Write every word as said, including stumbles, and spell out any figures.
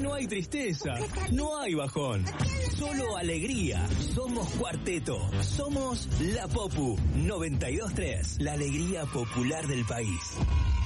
no hay tristeza, no hay bajón, solo alegría. Somos Cuarteto, somos La Popu noventa y dos punto tres, la alegría popular del país.